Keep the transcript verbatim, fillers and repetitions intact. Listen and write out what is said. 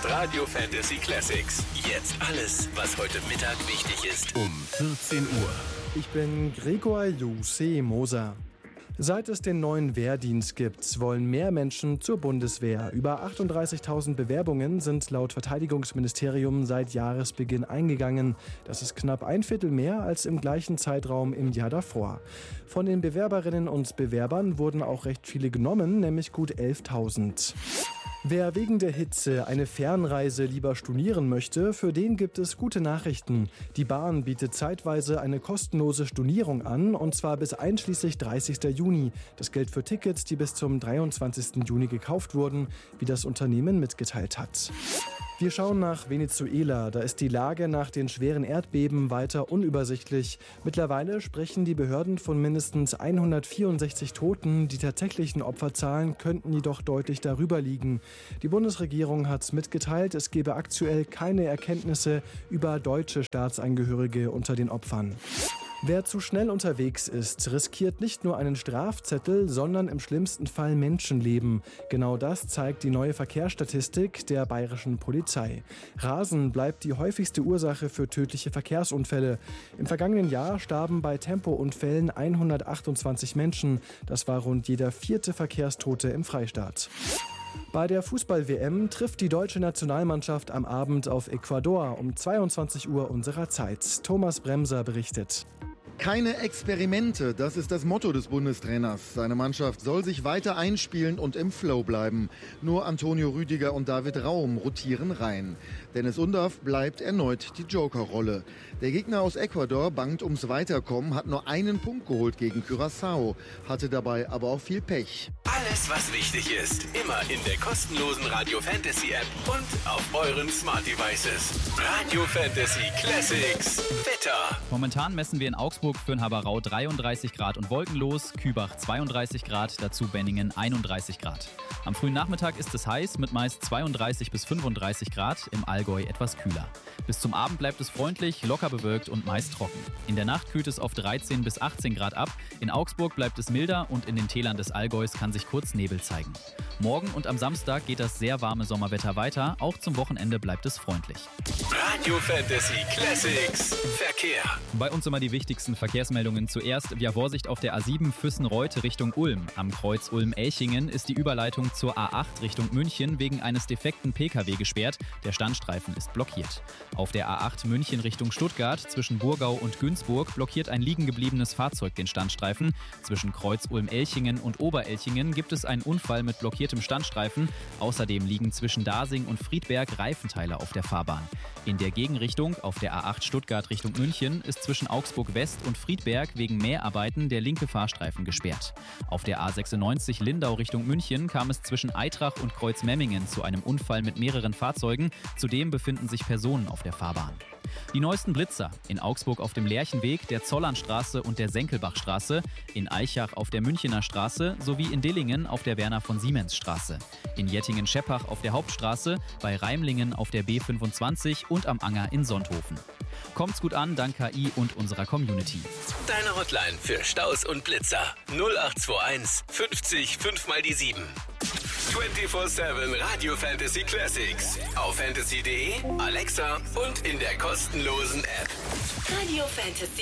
ist Radio Fantasy Classics. Jetzt alles, was heute Mittag wichtig ist. Um vierzehn Uhr. Ich bin Gregor Lucé Moser. Seit es den neuen Wehrdienst gibt, wollen mehr Menschen zur Bundeswehr. Über achtunddreißigtausend Bewerbungen sind laut Verteidigungsministerium seit Jahresbeginn eingegangen. Das ist knapp ein Viertel mehr als im gleichen Zeitraum im Jahr davor. Von den Bewerberinnen und Bewerbern wurden auch recht viele genommen, nämlich gut elftausend. Wer wegen der Hitze eine Fernreise lieber stornieren möchte, für den gibt es gute Nachrichten. Die Bahn bietet zeitweise eine kostenlose Stornierung an, und zwar bis einschließlich dreißigsten Juni. Das gilt für Tickets, die bis zum dreiundzwanzigsten Juni gekauft wurden, wie das Unternehmen mitgeteilt hat. Wir schauen nach Venezuela. Da ist die Lage nach den schweren Erdbeben weiter unübersichtlich. Mittlerweile sprechen die Behörden von mindestens hundertvierundsechzig Toten. Die tatsächlichen Opferzahlen könnten jedoch deutlich darüber liegen. Die Bundesregierung hat mitgeteilt, es gebe aktuell keine Erkenntnisse über deutsche Staatsangehörige unter den Opfern. Wer zu schnell unterwegs ist, riskiert nicht nur einen Strafzettel, sondern im schlimmsten Fall Menschenleben. Genau das zeigt die neue Verkehrsstatistik der bayerischen Polizei. Rasen bleibt die häufigste Ursache für tödliche Verkehrsunfälle. Im vergangenen Jahr starben bei Tempounfällen hundertachtundzwanzig Menschen. Das war rund jeder vierte Verkehrstote im Freistaat. Bei der Fußball-W M trifft die deutsche Nationalmannschaft am Abend auf Ecuador um zweiundzwanzig Uhr unserer Zeit. Thomas Bremser berichtet. Keine Experimente, das ist das Motto des Bundestrainers. Seine Mannschaft soll sich weiter einspielen und im Flow bleiben. Nur Antonio Rüdiger und David Raum rotieren rein. Dennis Undaff bleibt erneut die Joker-Rolle. Der Gegner aus Ecuador bangt ums Weiterkommen, hat nur einen Punkt geholt gegen Curaçao, hatte dabei aber auch viel Pech. Alles, was wichtig ist, immer in der kostenlosen Radio Fantasy App und auf euren Smart Devices. Radio Fantasy Classics. Wetter. Momentan messen wir in Augsburg für Haberau dreiunddreißig Grad und wolkenlos, Kübach zweiunddreißig Grad, dazu Benningen einunddreißig Grad. Am frühen Nachmittag ist es heiß mit meist zweiunddreißig bis fünfunddreißig Grad, im Allgäu etwas kühler. Bis zum Abend bleibt es freundlich, locker bewölkt und meist trocken. In der Nacht kühlt es auf dreizehn bis achtzehn Grad ab, in Augsburg bleibt es milder und in den Tälern des Allgäus kann sich kurz Nebel zeigen. Morgen und am Samstag geht das sehr warme Sommerwetter weiter, auch zum Wochenende bleibt es freundlich. Radio Fantasy Classics Verkehr. Bei uns immer die wichtigsten Verkehrsmeldungen zuerst. Ja, Vorsicht auf der A sieben Füssen-Reute Richtung Ulm. Am Kreuz Ulm-Elchingen ist die Überleitung zur A acht Richtung München wegen eines defekten P K W gesperrt. Der Standstreifen ist blockiert. Auf der A acht München Richtung Stuttgart zwischen Burgau und Günzburg blockiert ein liegen gebliebenes Fahrzeug den Standstreifen. Zwischen Kreuz Ulm-Elchingen und Oberelchingen gibt es einen Unfall mit blockiertem Standstreifen. Außerdem liegen zwischen Dasing und Friedberg Reifenteile auf der Fahrbahn. In der Gegenrichtung auf der A acht Stuttgart Richtung München ist zwischen Augsburg West und Friedberg wegen Mäharbeiten der linke Fahrstreifen gesperrt. Auf der A sechsundneunzig Lindau Richtung München kam es zwischen Eitrach und Kreuzmemmingen zu einem Unfall mit mehreren Fahrzeugen. Zudem befinden sich Personen auf der Fahrbahn. Die neuesten Blitzer in Augsburg auf dem Lerchenweg, der Zollernstraße und der Senkelbachstraße, in Aichach auf der Münchener Straße sowie in Dillingen auf der Werner von Siemens Straße, in Jettingen-Scheppach auf der Hauptstraße, bei Reimlingen auf der B fünfundzwanzig und am Anger in Sonthofen. Kommt's gut an, dank K I und unserer Community. Deine Hotline für Staus und Blitzer null acht zwei eins fünfzig fünf mal die sieben. vierundzwanzig sieben Radio Fantasy Classics auf fantasy punkt de, Alexa und in der kostenlosen App. Radio Fantasy.